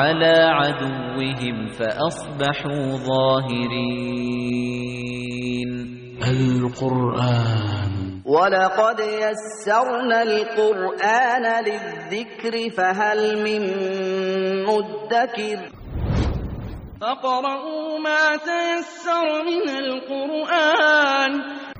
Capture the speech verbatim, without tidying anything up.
على عدوهم فأصبحوا ظاهرين. القرآن ولقد يسرنا القرآن للذكر فهل من مدكر فاقرؤوا ما تيسر من القرآن